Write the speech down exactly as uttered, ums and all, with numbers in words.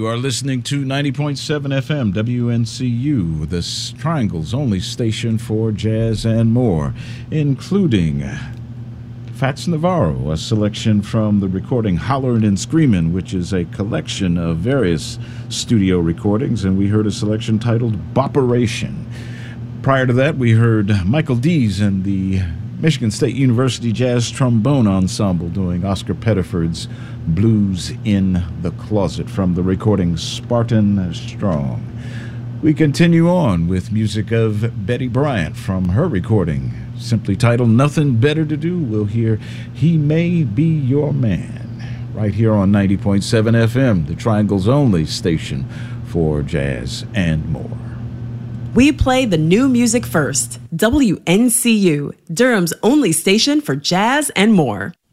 You are listening to ninety point seven F M W N C U, the Triangle's only station for jazz and more, including Fats Navarro, a selection from the recording Hollerin' and Screamin', which is a collection of various studio recordings, and we heard a selection titled Bopperation. Prior to that, we heard Michael Dees and the Michigan State University Jazz Trombone Ensemble doing Oscar Pettiford's Blues in the Closet from the recording Spartan Strong. We continue on with music of Betty Bryant from her recording, simply titled Nothing Better to Do. We'll hear He May Be Your Man right here on ninety point seven F M, the Triangle's only station for jazz and more. We play the new music first. W N C U, Durham's only station for jazz and more.